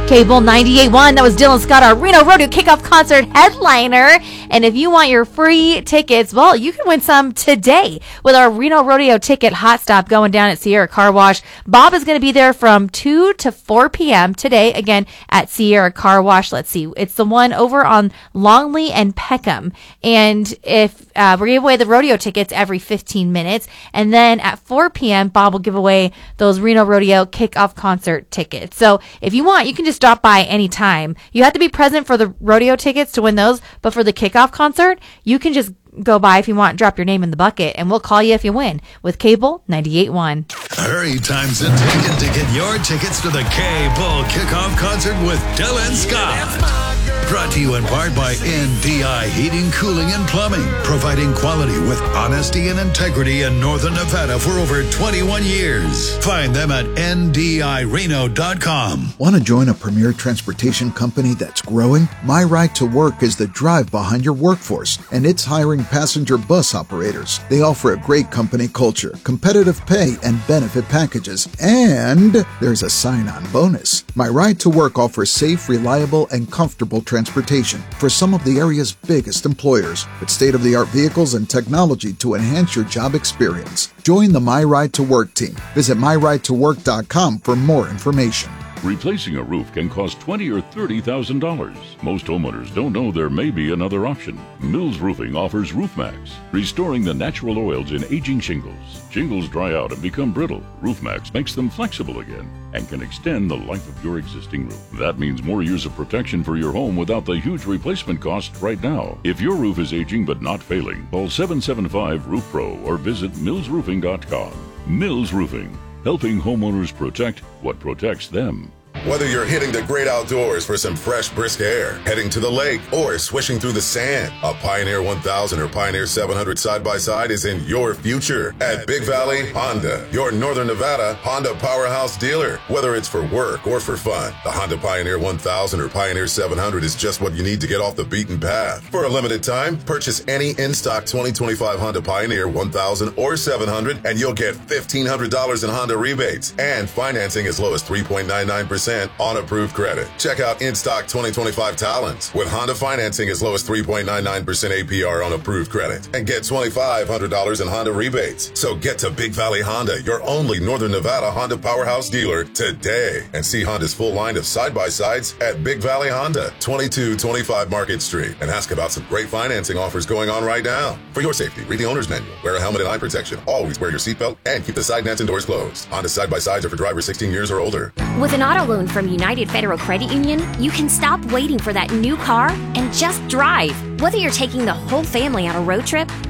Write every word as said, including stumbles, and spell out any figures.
Cable ninety-eight point one, that was Dylan Scott, our Reno Rodeo Kickoff Concert headliner. And if you want your free tickets, well, you can win some today with our Reno Rodeo Ticket Hot Stop going down at Sierra Car Wash. Bob is going to be there from two to four p.m. today, again, at Sierra Car Wash. Let's see. It's the one over on Longley and Peckham. And if uh, we give away the rodeo tickets every fifteen minutes. And then at four p.m., Bob will give away those Reno Rodeo Kickoff Concert tickets. So if you want, you can just stop by anytime. You have to be present for the rodeo tickets to win those, but for the kickoff concert, you can just go by if you want, drop your name in the bucket, and we'll call you if you win with Cable ninety-eight point one. Hurry, time's a ticking to get your tickets to the K-Bull Kickoff Concert with Dylan Scott. Brought to you in part by N D I Heating, Cooling, and Plumbing, providing quality with honesty and integrity in Northern Nevada for over twenty-one years. Find them at N D I Reno dot com. Want to join a premier transportation company that's growing? My Ride to Work is the drive behind your workforce, and it's hiring passenger bus operators. They offer a great company culture, competitive pay, and benefit packages, and there's a sign-on bonus. My Ride to Work offers safe, reliable, and comfortable transportation for some of the area's biggest employers, with state-of-the-art vehicles and technology to enhance your job experience. Join the My Ride to Work team. Visit my ride to work dot com for more information. Replacing a roof can cost twenty thousand dollars or thirty thousand dollars. Most homeowners don't know there may be another option. Mills Roofing offers RoofMax, restoring the natural oils in aging shingles. Shingles dry out and become brittle. RoofMax makes them flexible again and can extend the life of your existing roof. That means more years of protection for your home without the huge replacement cost right now. If your roof is aging but not failing, call seven seven five roof pro or visit mills roofing dot com. Mills Roofing, helping homeowners protect what protects them. Whether you're hitting the great outdoors for some fresh, brisk air, heading to the lake, or swishing through the sand, a Pioneer one thousand or Pioneer seven hundred side-by-side is in your future at Big Valley Honda, your Northern Nevada Honda powerhouse dealer. Whether it's for work or for fun, the Honda Pioneer one thousand or Pioneer seven hundred is just what you need to get off the beaten path. For a limited time, purchase any in-stock twenty twenty-five Honda Pioneer one thousand or seven hundred and you'll get fifteen hundred dollars in Honda rebates and financing as low as three point nine nine percent on approved credit. Check out in-stock twenty twenty-five Talons with Honda financing as low as three point nine nine percent A P R on approved credit and get twenty-five hundred dollars in Honda rebates. So get to Big Valley Honda, your only Northern Nevada Honda powerhouse dealer today, and see Honda's full line of side-by-sides at Big Valley Honda, twenty-two twenty-five Market Street, and ask about some great financing offers going on right now. For your safety, read the owner's manual, wear a helmet and eye protection, always wear your seatbelt, and keep the side nets and doors closed. Honda side-by-sides are for drivers sixteen years or older. With an auto loan from United Federal Credit Union, you can stop waiting for that new car and just drive. Whether you're taking the whole family on a road trip